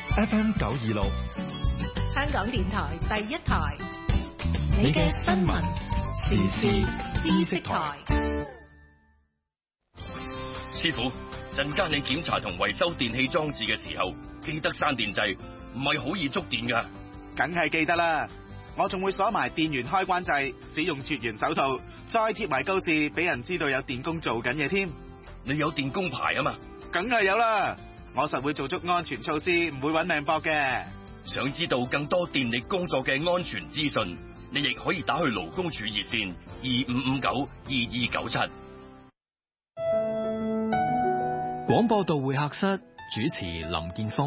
FM 926， 香港電台第一台， 你嘅新聞時事知識台。 師傅，陣間你檢查同維修電器裝置嘅時候，記得閂電掣，唔係好易觸電噶。 梗係記得啦，我仲會鎖埋電源開關掣，使用絕緣手套，再貼埋告示，俾人知道有電工做緊嘢添。 你有電工牌啊嘛？ 梗係有啦，我實會做足安全措施，唔會搵命搏嘅。 想知道更多電力工作嘅安全資訊，你亦可以打去勞工處熱線25592297。 廣播道會客室主持林建峰。